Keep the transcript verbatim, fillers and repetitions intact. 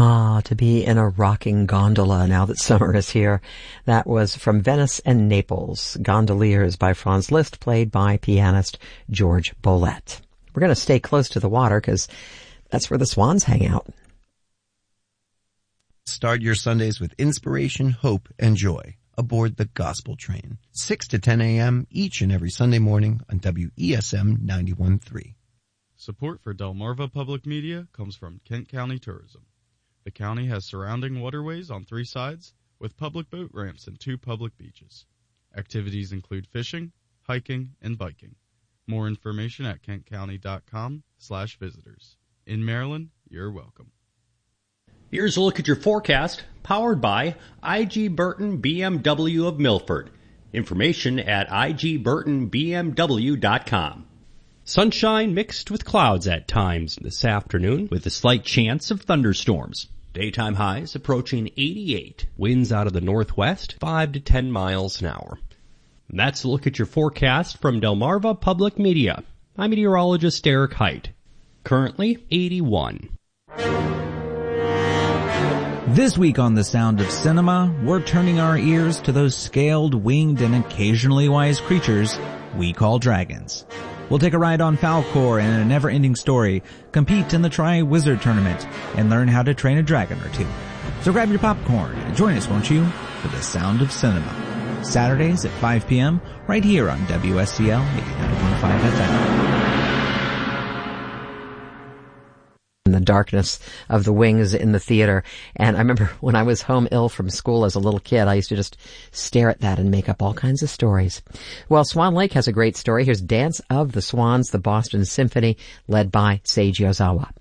Ah, to be in a rocking gondola now that summer is here. That was from Venice and Naples, Gondoliers by Franz Liszt, played by pianist George Bollett. We're going to stay close to the water because that's where the swans hang out. Start your Sundays with inspiration, hope, and joy aboard the Gospel Train, six to ten a.m. each and every Sunday morning on W E S M ninety-one point three. Support for Delmarva Public Media comes from Kent County Tourism. The county has surrounding waterways on three sides with public boat ramps and two public beaches. Activities include fishing, hiking, and biking. More information at kentcounty.com slash visitors. In Maryland, you're welcome. Here's a look at your forecast, powered by I G Burton B M W of Milford. Information at I G Burton B M W dot com. Sunshine mixed with clouds at times this afternoon, with a slight chance of thunderstorms. Daytime highs approaching eighty-eight. Winds out of the northwest, five to ten miles an hour. And that's a look at your forecast from Delmarva Public Media. I'm meteorologist Derek Height. Currently eighty-one. This week on The Sound of Cinema, we're turning our ears to those scaled, winged, and occasionally wise creatures we call dragons. We'll take a ride on Falcor and a never-ending story, compete in the Tri-Wizard Tournament, and learn how to train a dragon or two. So grab your popcorn and join us, won't you, for The Sound of Cinema. Saturdays at five p.m. right here on W S C L eighty-nine point five F M. In the darkness of the wings in the theater. And I remember when I was home ill from school as a little kid, I used to just stare at that and make up all kinds of stories. Well, Swan Lake has a great story. Here's Dance of the Swans, the Boston Symphony, led by Seiji Ozawa.